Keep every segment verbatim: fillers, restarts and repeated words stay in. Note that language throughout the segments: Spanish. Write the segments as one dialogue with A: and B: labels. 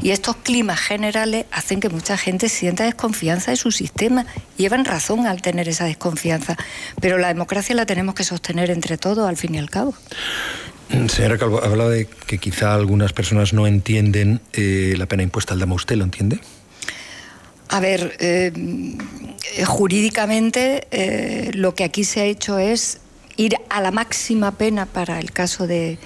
A: Y estos climas generales hacen que mucha gente sienta desconfianza de su sistema. Llevan razón al tener esa desconfianza, pero la democracia la tenemos que sostener entre todos, al fin y al cabo.
B: Señora Calvo, hablaba de que quizá algunas personas no entienden eh, la pena impuesta al Dama. ¿Usted lo entiende?
A: A ver, eh, jurídicamente eh, lo que aquí se ha hecho es ir a la máxima pena para el caso de,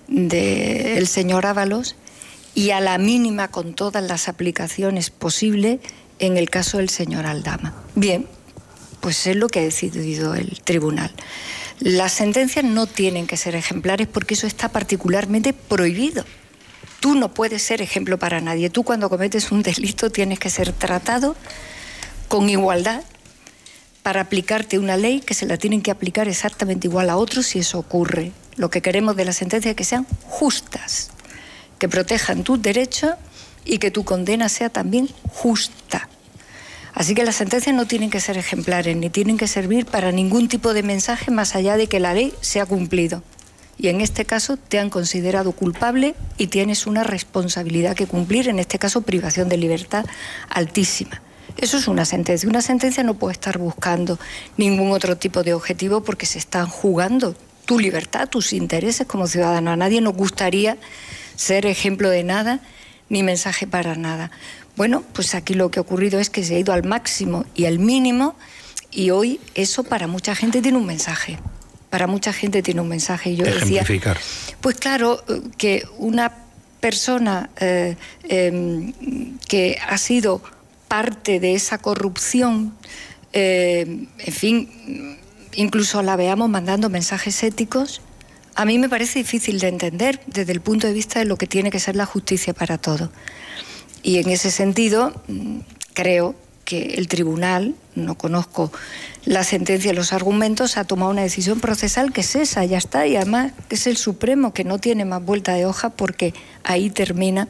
A: de el señor Ábalos y a la mínima con todas las aplicaciones posibles en el caso del señor Aldama. Bien, pues es lo que ha decidido el tribunal. Las sentencias no tienen que ser ejemplares porque eso está particularmente prohibido. Tú no puedes ser ejemplo para nadie. Tú cuando cometes un delito tienes que ser tratado con igualdad para aplicarte una ley que se la tienen que aplicar exactamente igual a otros si eso ocurre. Lo que queremos de las sentencias es que sean justas, que protejan tus derechos y que tu condena sea también justa. Así que las sentencias no tienen que ser ejemplares, ni tienen que servir para ningún tipo de mensaje más allá de que la ley se ha cumplido. Y en este caso te han considerado culpable y tienes una responsabilidad que cumplir, en este caso privación de libertad altísima. Eso es una sentencia. Una sentencia no puede estar buscando ningún otro tipo de objetivo porque se están jugando tu libertad, tus intereses como ciudadano. A nadie nos gustaría ser ejemplo de nada ni mensaje para nada. Bueno, pues aquí lo que ha ocurrido es que se ha ido al máximo y al mínimo y hoy eso para mucha gente tiene un mensaje. Para mucha gente tiene un mensaje. Y yo decía, pues claro, que una persona eh, eh, que ha sido parte de esa corrupción, eh, en fin, incluso la veamos mandando mensajes éticos, a mí me parece difícil de entender desde el punto de vista de lo que tiene que ser la justicia para todos. Y en ese sentido, creo que el tribunal, no conozco la sentencia y los argumentos, ha tomado una decisión procesal que es esa, ya está, y además es el Supremo, que no tiene más vuelta de hoja porque ahí termina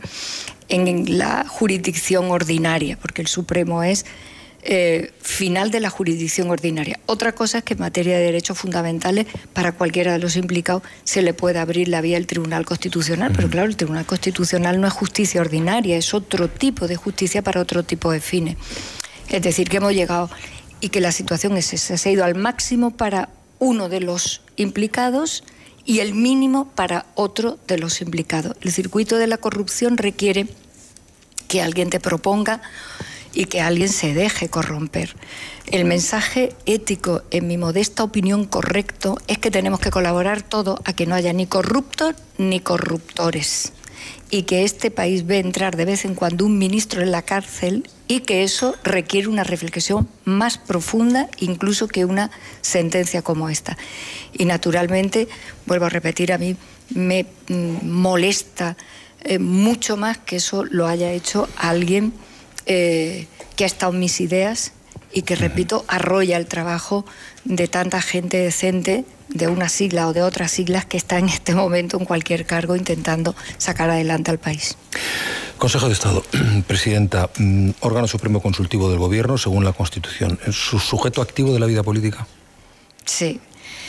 A: en la jurisdicción ordinaria, porque el Supremo es eh, final de la jurisdicción ordinaria. Otra cosa es que en materia de derechos fundamentales, para cualquiera de los implicados se le puede abrir la vía al Tribunal Constitucional, pero claro, el Tribunal Constitucional no es justicia ordinaria, es otro tipo de justicia para otro tipo de fines. Es decir, que hemos llegado y que la situación es esa, se ha ido al máximo para uno de los implicados y el mínimo para otro de los implicados. El circuito de la corrupción requiere que alguien te proponga y que alguien se deje corromper. El mensaje ético, en mi modesta opinión correcto, es que tenemos que colaborar todos a que no haya ni corruptos ni corruptores y que este país ve entrar de vez en cuando un ministro en la cárcel y que eso requiere una reflexión más profunda incluso que una sentencia como esta. Y naturalmente, vuelvo a repetir, a mí me molesta eh, mucho más que eso lo haya hecho alguien eh, que ha estado en mis ideas y que, repito, arrolla el trabajo de tanta gente decente de una sigla o de otras siglas que está en este momento en cualquier cargo intentando sacar adelante al país.
B: Consejo de Estado, Presidenta, órgano supremo consultivo del Gobierno, según la Constitución, ¿es su sujeto activo de la vida política?
A: Sí,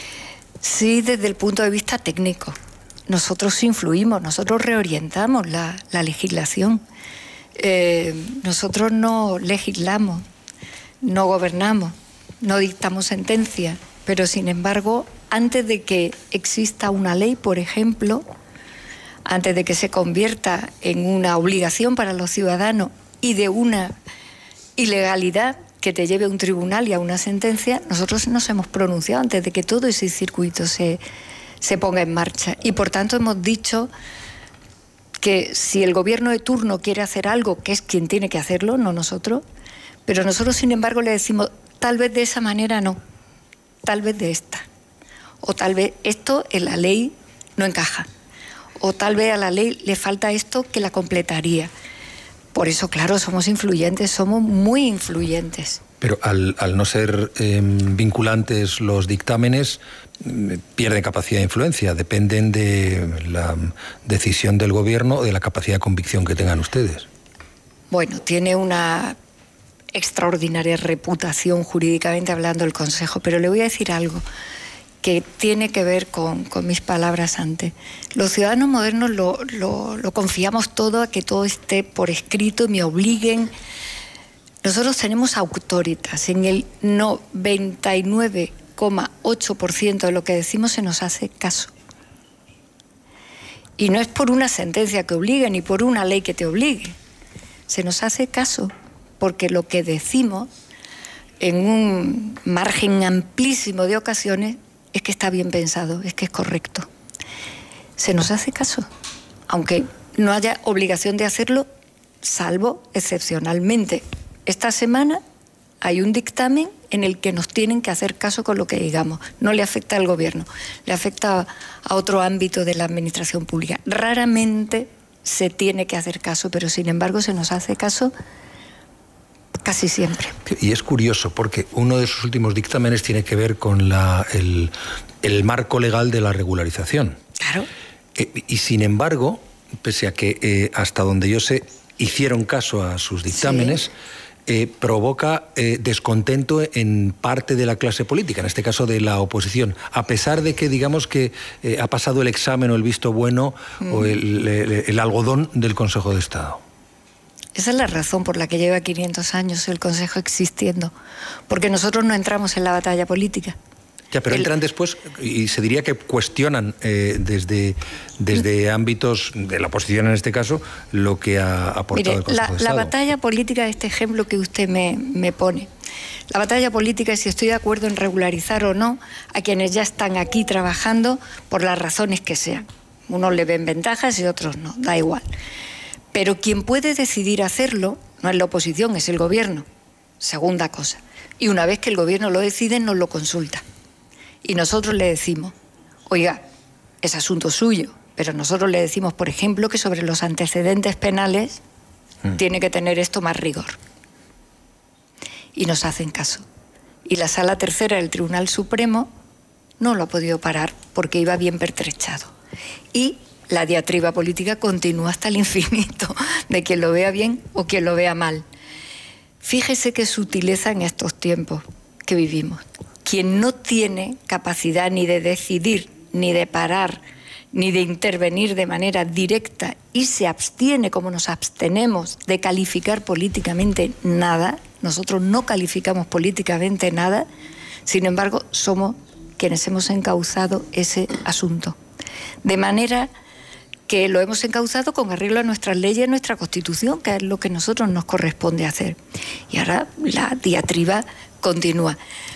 A: sí, desde el punto de vista técnico. Nosotros influimos, nosotros reorientamos la, la legislación. Eh, nosotros no legislamos, no gobernamos, no dictamos sentencias, pero sin embargo, antes de que exista una ley, por ejemplo, antes de que se convierta en una obligación para los ciudadanos y de una ilegalidad que te lleve a un tribunal y a una sentencia, nosotros nos hemos pronunciado antes de que todo ese circuito se, se ponga en marcha. Y por tanto hemos dicho que si el gobierno de turno quiere hacer algo, que es quien tiene que hacerlo, no nosotros, pero nosotros sin embargo le decimos, tal vez de esa manera no, tal vez de esta, o tal vez esto en la ley no encaja, o tal vez a la ley le falta esto que la completaría. Por eso, claro, somos influyentes, somos muy influyentes.
B: Pero al, al no ser eh, vinculantes los dictámenes, eh, pierden capacidad de influencia, dependen de la decisión del gobierno o de la capacidad de convicción que tengan ustedes.
A: Bueno, tiene una extraordinaria reputación jurídicamente hablando el Consejo, pero le voy a decir algo, que tiene que ver con, con mis palabras antes. Los ciudadanos modernos lo, lo, lo confiamos todo a que todo esté por escrito y me obliguen. Nosotros tenemos autoritas. En el noventa y nueve coma ocho por ciento de lo que decimos se nos hace caso. Y no es por una sentencia que obligue ni por una ley que te obligue. Se nos hace caso porque lo que decimos en un margen amplísimo de ocasiones es que está bien pensado, es que es correcto. Se nos hace caso, aunque no haya obligación de hacerlo, salvo excepcionalmente. Esta semana hay un dictamen en el que nos tienen que hacer caso con lo que digamos. No le afecta al gobierno, le afecta a otro ámbito de la administración pública. Raramente se tiene que hacer caso, pero sin embargo se nos hace caso casi siempre.
B: Y es curioso porque uno de sus últimos dictámenes tiene que ver con la, el, el marco legal de la regularización.
A: Claro.
B: Eh, y sin embargo, pese a que eh, hasta donde yo sé hicieron caso a sus dictámenes, sí. Eh, provoca eh, descontento en parte de la clase política, en este caso de la oposición, a pesar de que digamos que eh, ha pasado el examen o el visto bueno mm. o el, el, el algodón del Consejo de Estado.
A: Esa es la razón por la que lleva quinientos años el Consejo existiendo, porque nosotros no entramos en la batalla política.
B: Ya, pero el... entran después y se diría que cuestionan eh, desde, desde ámbitos de la oposición en este caso lo que ha aportado Mire, el Consejo
A: la,
B: de Estado.
A: La batalla política, este ejemplo que usted me, me pone, la batalla política es si estoy de acuerdo en regularizar o no a quienes ya están aquí trabajando por las razones que sean. Unos le ven ventajas y otros no, da igual. Pero quien puede decidir hacerlo no es la oposición, es el gobierno. Segunda cosa. Y una vez que el gobierno lo decide, nos lo consulta. Y nosotros le decimos, oiga, es asunto suyo, pero nosotros le decimos, por ejemplo, que sobre los antecedentes penales mm. tiene que tener esto más rigor. Y nos hacen caso. Y la Sala Tercera del Tribunal Supremo no lo ha podido parar porque iba bien pertrechado. Y la diatriba política continúa hasta el infinito, de quien lo vea bien o quien lo vea mal. Fíjese qué sutileza en estos tiempos que vivimos. Quien no tiene capacidad ni de decidir, ni de parar, ni de intervenir de manera directa y se abstiene, como nos abstenemos, de calificar políticamente nada, nosotros no calificamos políticamente nada, sin embargo, somos quienes hemos encauzado ese asunto. De manera que lo hemos encauzado con arreglo a nuestras leyes y a nuestra Constitución, que es lo que a nosotros nos corresponde hacer. Y ahora la diatriba continúa.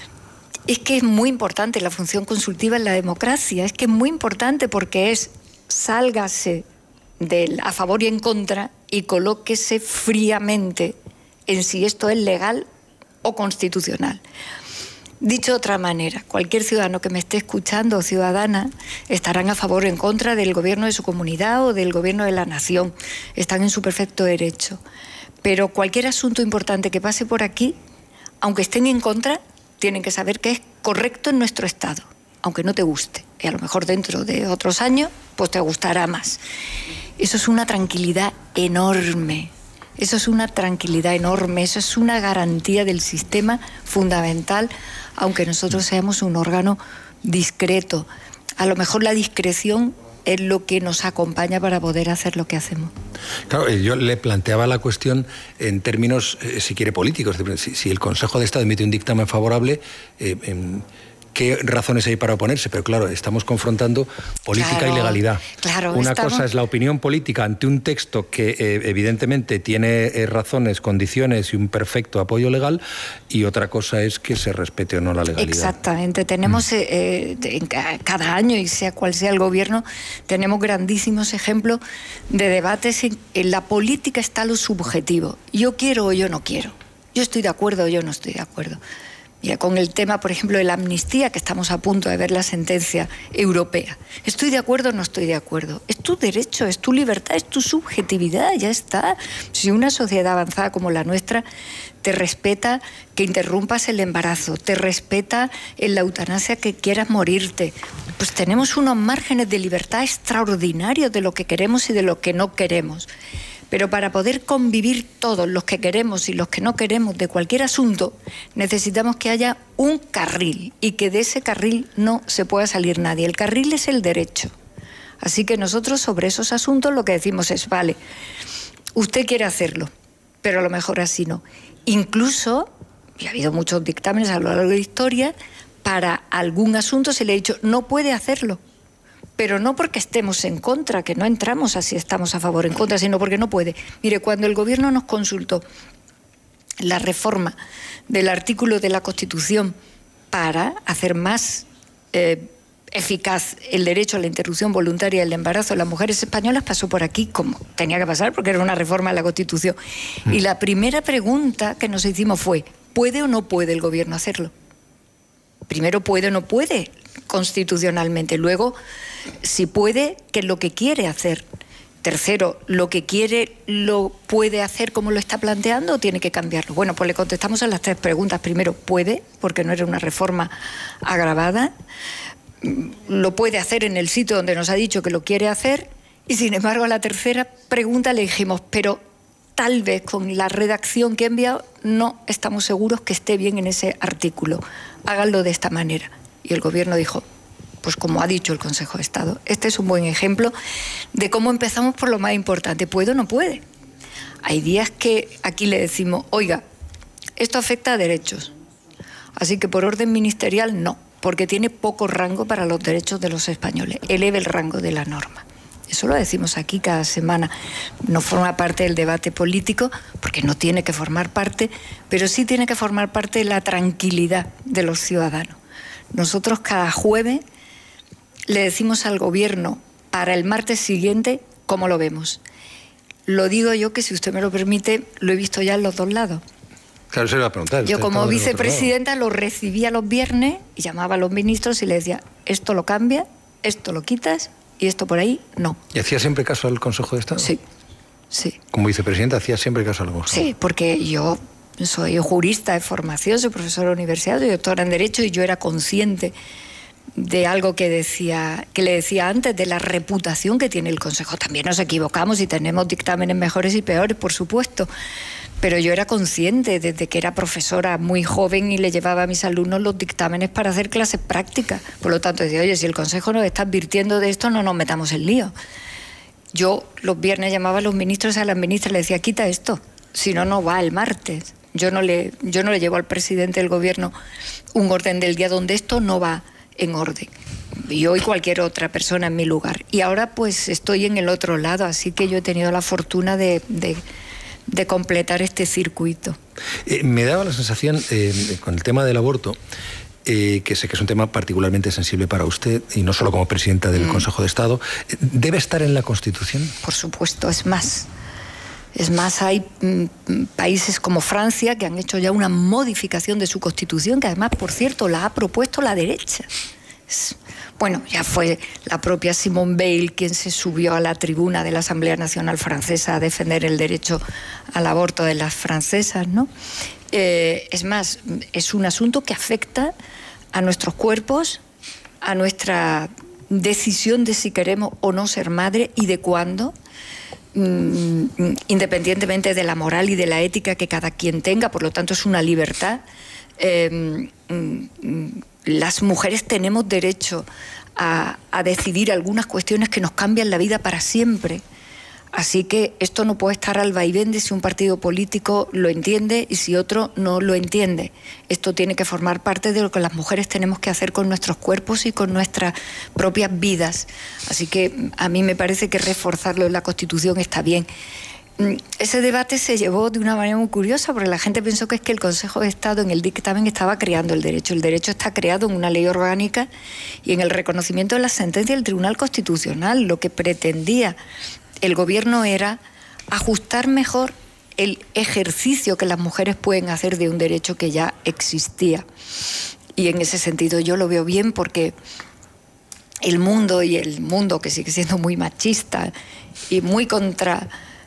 A: Es que es muy importante la función consultiva en la democracia, es que es muy importante porque es sálgase del a favor y en contra y colóquese fríamente en si esto es legal o constitucional. Dicho de otra manera, cualquier ciudadano que me esté escuchando o ciudadana estarán a favor o en contra del gobierno de su comunidad o del gobierno de la nación, están en su perfecto derecho. Pero cualquier asunto importante que pase por aquí, aunque estén en contra, tienen que saber que es correcto en nuestro Estado, aunque no te guste. Y a lo mejor dentro de otros años, pues te gustará más. Eso es una tranquilidad enorme. Eso es una tranquilidad enorme. Eso es una garantía del sistema fundamental, aunque nosotros seamos un órgano discreto. A lo mejor la discreción es lo que nos acompaña para poder hacer lo que hacemos.
B: Claro, yo le planteaba la cuestión en términos, eh, si quiere, políticos. Si, si el Consejo de Estado emite un dictamen favorable, eh, en, ¿qué razones hay para oponerse? Pero claro, estamos confrontando política claro, y legalidad.
A: Claro,
B: Una
A: estamos...
B: cosa es la opinión política ante un texto que eh, evidentemente tiene eh, razones, condiciones y un perfecto apoyo legal, y otra cosa es que se respete o no la legalidad.
A: Exactamente. Tenemos mm. eh, en cada año, y sea cual sea el gobierno, tenemos grandísimos ejemplos de debates en, en la política está lo subjetivo. Yo quiero o yo no quiero. Yo estoy de acuerdo o yo no estoy de acuerdo. Ya con el tema, por ejemplo, de la amnistía, que estamos a punto de ver la sentencia europea. ¿Estoy de acuerdo o no estoy de acuerdo? Es tu derecho, es tu libertad, es tu subjetividad, ya está. Si una sociedad avanzada como la nuestra te respeta que interrumpas el embarazo, te respeta en la eutanasia que quieras morirte, pues tenemos unos márgenes de libertad extraordinarios de lo que queremos y de lo que no queremos. Pero para poder convivir todos, los que queremos y los que no queremos, de cualquier asunto, necesitamos que haya un carril y que de ese carril no se pueda salir nadie. El carril es el derecho. Así que nosotros sobre esos asuntos lo que decimos es, vale, usted quiere hacerlo, pero a lo mejor así no. Incluso, y ha habido muchos dictámenes a lo largo de la historia, para algún asunto se le ha dicho, no puede hacerlo. Pero no porque estemos en contra, que no entramos a si estamos a favor o en contra, sino porque no puede. Mire, cuando el Gobierno nos consultó la reforma del artículo de la Constitución para hacer más eh, eficaz el derecho a la interrupción voluntaria del embarazo de las mujeres españolas, pasó por aquí como tenía que pasar, porque era una reforma de la Constitución. Mm. Y la primera pregunta que nos hicimos fue, ¿puede o no puede el Gobierno hacerlo? Primero, ¿puede o no puede constitucionalmente? Luego, si puede, ¿qué es lo que quiere hacer? Tercero, ¿lo que quiere lo puede hacer como lo está planteando o tiene que cambiarlo? Bueno, pues le contestamos a las tres preguntas. Primero, puede, porque no era una reforma agravada. Lo puede hacer en el sitio donde nos ha dicho que lo quiere hacer. Y sin embargo, a la tercera pregunta le dijimos, pero tal vez con la redacción que he enviado no estamos seguros que esté bien en ese artículo. Háganlo de esta manera. Y el Gobierno dijo, pues como ha dicho el Consejo de Estado, este es un buen ejemplo de cómo empezamos por lo más importante. ¿Puede o no puede? Hay días que aquí le decimos, oiga, esto afecta a derechos, así que por orden ministerial no, porque tiene poco rango para los derechos de los españoles. Eleve el rango de la norma. Eso lo decimos aquí cada semana. No forma parte del debate político, porque no tiene que formar parte, pero sí tiene que formar parte de la tranquilidad de los ciudadanos. Nosotros cada jueves le decimos al Gobierno para el martes siguiente cómo lo vemos. Lo digo yo que, si usted me lo permite, lo he visto ya en los dos lados.
B: Claro, se lo iba a preguntar.
A: Yo como vicepresidenta lo recibía los viernes y llamaba a los ministros y les decía, esto lo cambia, esto lo quitas y esto por ahí no.
B: ¿Y hacía siempre caso al Consejo de Estado?
A: Sí, sí.
B: Como vicepresidenta hacía siempre caso al Consejo.
A: Sí, porque yo soy jurista de formación, soy profesora de universidad, soy doctora en Derecho y yo era consciente de algo que decía, que le decía antes, de la reputación que tiene el Consejo. También nos equivocamos y tenemos dictámenes mejores y peores, por supuesto. Pero yo era consciente desde que era profesora muy joven y le llevaba a mis alumnos los dictámenes para hacer clases prácticas. Por lo tanto, decía, oye, si el Consejo nos está advirtiendo de esto, no nos metamos en lío. Yo los viernes llamaba a los ministros y a las ministras y le decía, quita esto, si no, no va el martes. Yo no le, yo no le llevo al presidente del Gobierno un orden del día donde esto no va en orden. Yo y cualquier otra persona en mi lugar. Y ahora pues estoy en el otro lado, así que yo he tenido la fortuna de... de de completar este circuito.
B: Eh, me daba la sensación, eh, con el tema del aborto, eh, que sé que es un tema particularmente sensible para usted, y no solo como presidenta del mm. Consejo de Estado, ¿debe estar en la Constitución?
A: Por supuesto, es más. Es más, hay mm, países como Francia que han hecho ya una modificación de su Constitución, que además, por cierto, la ha propuesto la derecha. Es, Bueno, ya fue la propia Simone Veil quien se subió a la tribuna de la Asamblea Nacional Francesa a defender el derecho al aborto de las francesas, ¿no? Eh, es más, es un asunto que afecta a nuestros cuerpos, a nuestra decisión de si queremos o no ser madre y de cuándo, mm, independientemente de la moral y de la ética que cada quien tenga, por lo tanto es una libertad. Eh, mm, las mujeres tenemos derecho a, a decidir algunas cuestiones que nos cambian la vida para siempre. Así que esto no puede estar al vaivén de si un partido político lo entiende y si otro no lo entiende. Esto tiene que formar parte de lo que las mujeres tenemos que hacer con nuestros cuerpos y con nuestras propias vidas. Así que a mí me parece que reforzarlo en la Constitución está bien. Ese debate se llevó de una manera muy curiosa, porque la gente pensó que es que el Consejo de Estado en el dictamen estaba creando el derecho. El derecho está creado en una ley orgánica y en el reconocimiento de la sentencia del Tribunal Constitucional. Lo que pretendía el Gobierno era ajustar mejor el ejercicio que las mujeres pueden hacer de un derecho que ya existía. Y en ese sentido yo lo veo bien, porque el mundo, y el mundo que sigue siendo muy machista y muy contra...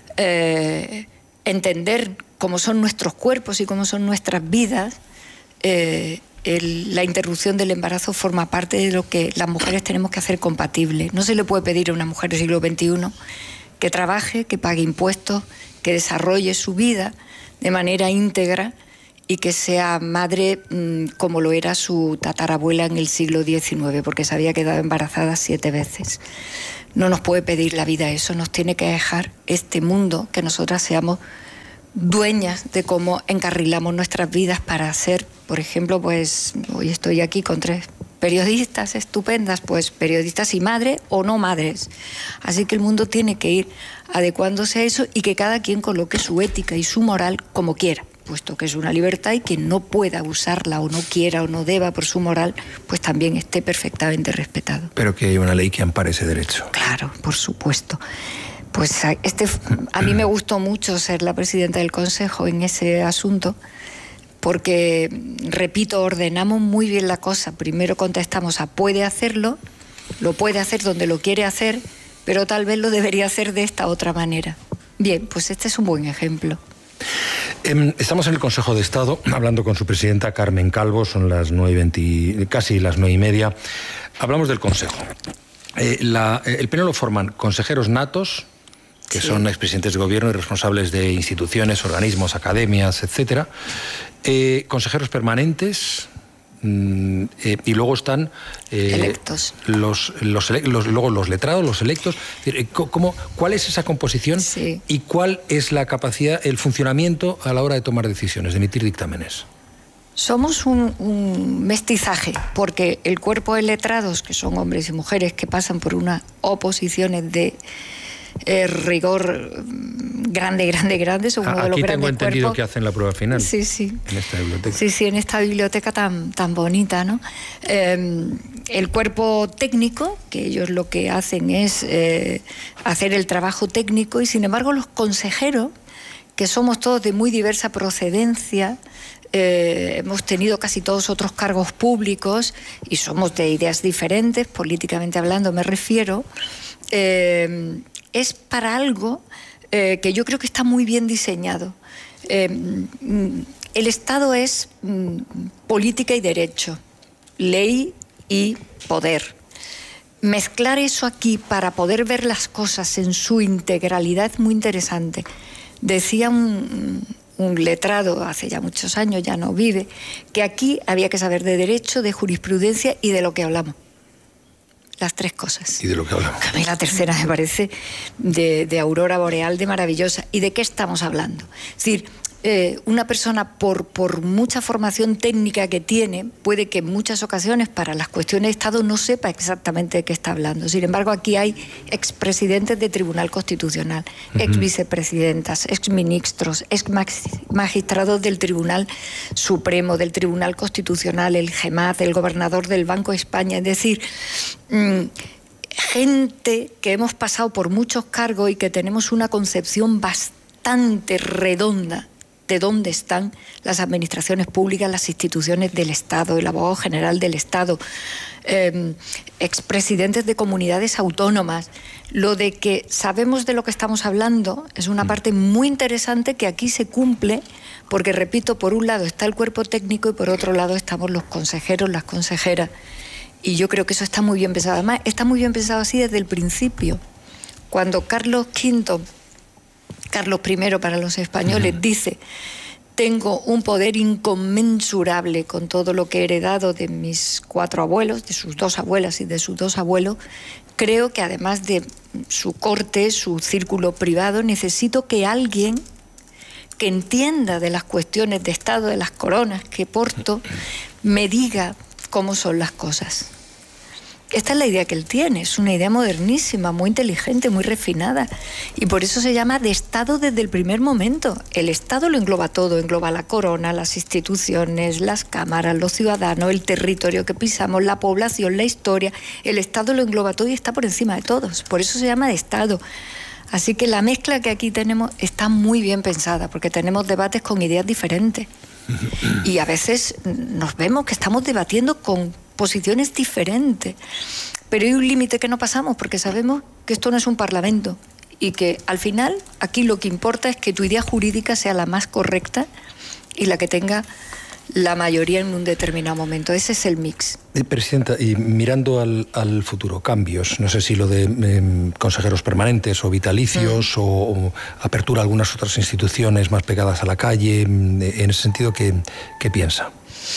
A: Eh, entender cómo son nuestros cuerpos y cómo son nuestras vidas, eh, el, la interrupción del embarazo forma parte de lo que las mujeres tenemos que hacer compatible. No se le puede pedir a una mujer del siglo veintiuno que trabaje, que pague impuestos, que desarrolle su vida de manera íntegra y que sea madre mmm, como lo era su tatarabuela en el siglo diecinueve, porque se había quedado embarazada siete veces. No nos puede pedir la vida eso, nos tiene que dejar este mundo, que nosotras seamos dueñas de cómo encarrilamos nuestras vidas para hacer, por ejemplo, pues hoy estoy aquí con tres periodistas estupendas, pues periodistas y madres o no madres. Así que el mundo tiene que ir adecuándose a eso y que cada quien coloque su ética y su moral como quiera, puesto que es una libertad y quien no pueda usarla o no quiera o no deba por su moral, pues también esté perfectamente respetado.
B: Pero que haya una ley que ampare ese derecho.
A: Claro, por supuesto. Pues este, a mí me gustó mucho ser la presidenta del Consejo en ese asunto, porque, repito, ordenamos muy bien la cosa. Primero contestamos a puede hacerlo, lo puede hacer donde lo quiere hacer, pero tal vez lo debería hacer de esta otra manera. Bien, pues este es un buen ejemplo.
B: Estamos en el Consejo de Estado hablando con su presidenta Carmen Calvo, son las nueve y veinte, casi las nueve y media. Hablamos del Consejo. Eh, la, el Pleno lo forman consejeros natos, que sí. son expresidentes de gobierno y responsables de instituciones, organismos, academias, etcétera. Eh, consejeros permanentes. Eh, y luego están eh,
A: electos.
B: Los, los, los, luego los letrados, los electos. ¿Cómo, ¿Cuál es esa composición
A: sí.
B: y cuál es la capacidad, el funcionamiento a la hora de tomar decisiones, de emitir dictámenes?
A: Somos un, un mestizaje, porque el cuerpo de letrados, que son hombres y mujeres que pasan por unas oposiciones de eh, rigor grande, grande, grande, son uno de los grandes cuerpos. Aquí
B: tengo entendido que hacen la prueba final.
A: Sí, sí.
B: En esta biblioteca.
A: Sí, sí, en esta biblioteca tan, tan bonita, ¿no? Eh, el cuerpo técnico, que ellos lo que hacen es eh, hacer el trabajo técnico, y sin embargo los consejeros, que somos todos de muy diversa procedencia, eh, hemos tenido casi todos otros cargos públicos y somos de ideas diferentes, políticamente hablando me refiero, eh, es para algo eh, que yo creo que está muy bien diseñado. Eh, el Estado es mm, política y derecho, ley y poder. Mezclar eso aquí para poder ver las cosas en su integralidad es muy interesante. Decía un, un letrado hace ya muchos años, ya no vive, que aquí había que saber de derecho, de jurisprudencia y de lo que hablamos. Las tres cosas.
B: ¿Y de lo que hablamos?
A: A mí la tercera me parece de, de aurora boreal, de maravillosa. ¿Y de qué estamos hablando? Es decir, eh, una persona, por, por mucha formación técnica que tiene, puede que en muchas ocasiones para las cuestiones de Estado no sepa exactamente de qué está hablando. Sin embargo, aquí hay expresidentes de Tribunal Constitucional, uh-huh. exvicepresidentas, exministros, exmagistrados del Tribunal Supremo, del Tribunal Constitucional, el GEMAT, el gobernador del Banco de España. Es decir, mmm, gente que hemos pasado por muchos cargos y que tenemos una concepción bastante redonda de dónde están las administraciones públicas, las instituciones del Estado, el abogado general del Estado, eh, expresidentes de comunidades autónomas. Lo de que sabemos de lo que estamos hablando es una parte muy interesante que aquí se cumple, porque, repito, por un lado está el cuerpo técnico y por otro lado estamos los consejeros, las consejeras. Y yo creo que eso está muy bien pensado. Además, está muy bien pensado así desde el principio. Cuando Carlos quinto, Carlos primero para los españoles, uh-huh. dice: tengo un poder inconmensurable con todo lo que he heredado de mis cuatro abuelos, de sus dos abuelas y de sus dos abuelos, creo que además de su corte, su círculo privado, necesito que alguien que entienda de las cuestiones de Estado, de las coronas que porto, me diga cómo son las cosas. Esta es la idea que él tiene, es una idea modernísima, muy inteligente, muy refinada, y por eso se llama de Estado desde el primer momento. El Estado lo engloba todo, engloba la corona, las instituciones, las cámaras, los ciudadanos, el territorio que pisamos, la población, la historia. El Estado lo engloba todo y está por encima de todos, por eso se llama de Estado. Así que la mezcla que aquí tenemos está muy bien pensada, porque tenemos debates con ideas diferentes. Y a veces nos vemos que estamos debatiendo con posiciones diferentes, pero hay un límite que no pasamos, porque sabemos que esto no es un parlamento y que al final aquí lo que importa es que tu idea jurídica sea la más correcta y la que tenga la mayoría en un determinado momento. Ese es el mix.
B: Eh, Presidenta, y mirando al, al futuro, cambios, no sé si lo de eh, consejeros permanentes o vitalicios mm. o, o apertura a algunas otras instituciones más pegadas a la calle, en ese sentido, ¿qué, qué piensa?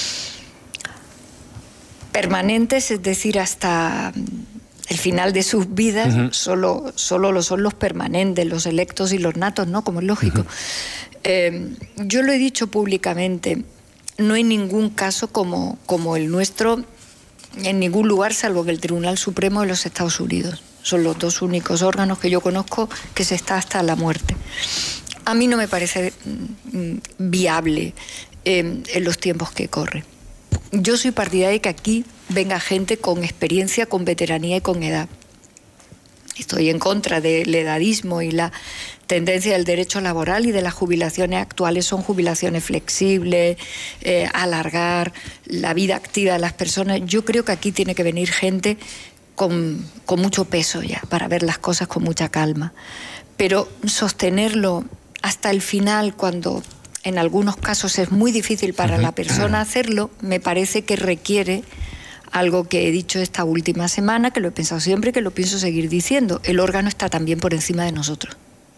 A: Permanentes, es decir, hasta el final de sus vidas, uh-huh. solo, solo lo son los permanentes, los electos y los natos, ¿no? Como es lógico. Uh-huh. eh, yo lo he dicho públicamente, no hay ningún caso como, como el nuestro en ningún lugar, salvo que el Tribunal Supremo de los Estados Unidos. Son los dos únicos órganos que yo conozco que se está hasta la muerte. A mí no me parece mm, viable eh, en los tiempos que corren. Yo soy partidaria de que aquí venga gente con experiencia, con veteranía y con edad. Estoy en contra del edadismo y la tendencia del derecho laboral y de las jubilaciones actuales. Son jubilaciones flexibles, eh, alargar la vida activa de las personas. Yo creo que aquí tiene que venir gente con, con mucho peso ya, para ver las cosas con mucha calma. Pero sostenerlo hasta el final, cuando en algunos casos es muy difícil para uh-huh. la persona hacerlo, me parece que requiere algo que he dicho esta última semana, que lo he pensado siempre y que lo pienso seguir diciendo. El órgano está también por encima de nosotros.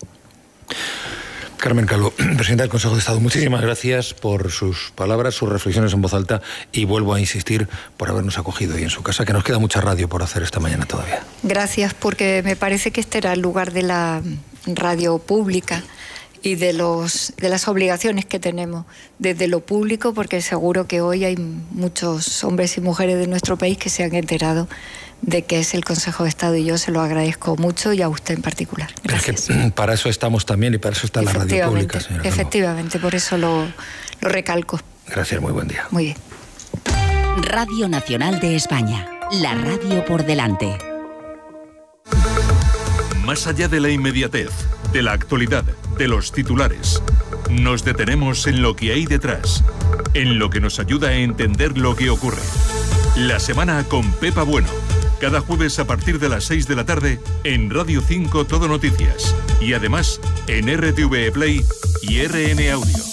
B: Carmen Calvo, presidenta del Consejo de Estado, muchísimas gracias por sus palabras, sus reflexiones en voz alta, y vuelvo a insistir por habernos acogido hoy en su casa, que nos queda mucha radio por hacer esta mañana todavía.
A: Gracias, porque me parece que este era el lugar de la radio pública y de, los, de las obligaciones que tenemos desde lo público, porque seguro que hoy hay muchos hombres y mujeres de nuestro país que se han enterado de que es el Consejo de Estado, y yo se lo agradezco mucho, y a usted en particular. Gracias.
B: Es que para eso estamos también, y para eso está la radio pública, señora Calvo.
A: Efectivamente, por eso lo, lo recalco.
B: Gracias, muy buen día.
A: Muy bien.
C: Radio Nacional de España, la radio por delante.
D: Más allá de la inmediatez, de la actualidad, de los titulares, nos detenemos en lo que hay detrás, en lo que nos ayuda a entender lo que ocurre. La semana con Pepa Bueno, cada jueves a partir de las seis de la tarde en Radio cinco Todo Noticias, y además en R T V E Play y R N Audio.